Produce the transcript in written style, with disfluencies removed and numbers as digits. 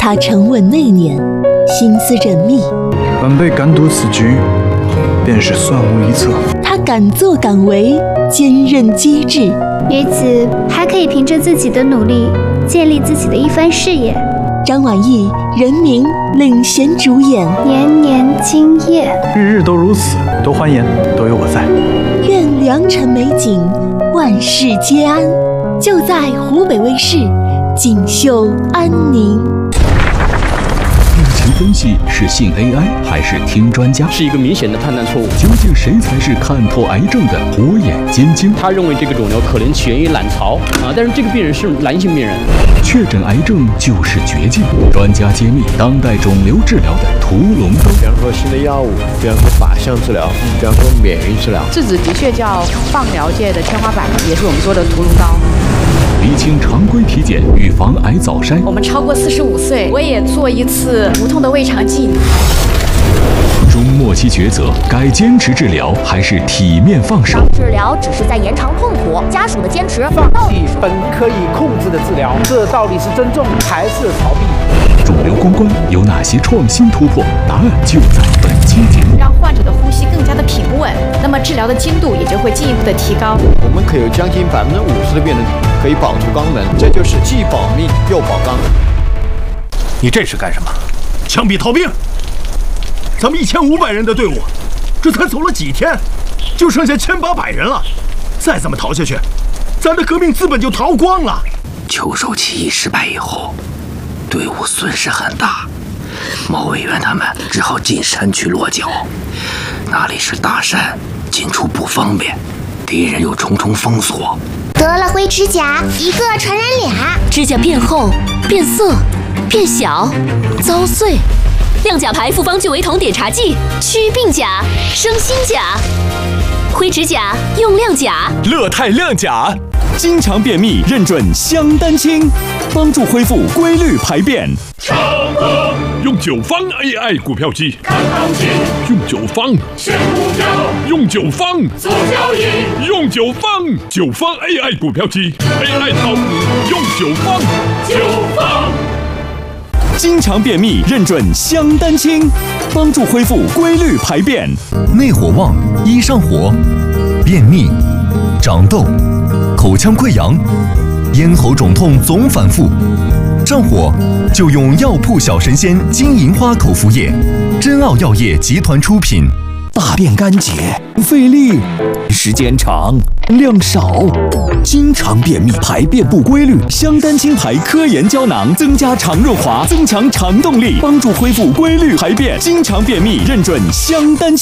他沉稳内敛，心思缜密。 本辈敢赌此局，便是算无一策。 他敢作敢为，坚韧机智。 女子还可以凭着自己的努力，建立自己的一番事业。 张晚意人民领衔主演， 年年今夜， 日日都如此，多欢颜，都有我在。 愿良辰美景，万事皆安。就在湖北卫视锦绣安宁。 病情分析是信 AI 还是听专家？ 是一个明显的判断错误。 究竟谁才是看透癌症的火眼金睛？ 他认为这个肿瘤可能起源于卵巢但是这个病人是男性病人。 确诊癌症就是绝境，专家揭秘当代肿瘤治疗的屠龙刀。 比方说新的药物，比方说靶向治疗，比方说免疫治疗。 质子的确叫放疗界的天花板，也是我们说的屠龙刀。 厘清常规体检，预防癌早筛。 我们超过45岁，我也做一次无痛的胃肠镜。 中末期抉择，该坚持治疗还是体面放手？ 治疗只是在延长痛苦，家属的坚持到底本可以控制的治疗，这到底是尊重还是逃避？ 肿瘤公关有哪些创新突破？答案就在本期节目。 让患者的呼吸更加的平稳，那么治疗的精度也就会进一步的提高。 我们可有将近50%的病人可以保住肛门，这就是既保命又保肛。 你这是干什么？枪毙逃兵！咱们1500人的队伍，这才走了几天，就剩下1800人了。再这么逃下去，咱的革命资本就逃光了。 秋收起义失败以后，队伍损失很大，毛委员他们只好进山区落脚。那里是大山，进出不方便，敌人又重重封锁。 得了灰指甲，一个传染俩， 指甲变厚、变色、变小、遭碎。亮甲牌复方聚维酮碘茶剂，祛病甲，生新甲。灰指甲用亮甲， 乐泰亮甲，经常便秘认准香丹清，帮助恢复规律排便。 成功用9方 AI 股票机，看行情；用9方选股票，用9方做交易；用9方AI 股票机 ，AI 炒股用9方。 经常便秘认准香丹清，帮助恢复规律排便。 内火旺，一上火，便秘、长痘、口腔溃疡、咽喉肿痛总反复，上火就用药铺小神仙金银花口服液，真奥药业集团出品。 大便干结，费力，时间长，量少，经常便秘，排便不规律。香丹清牌科研胶囊增加肠润滑，增强肠动力，帮助恢复规律排便。经常便秘认准香丹清。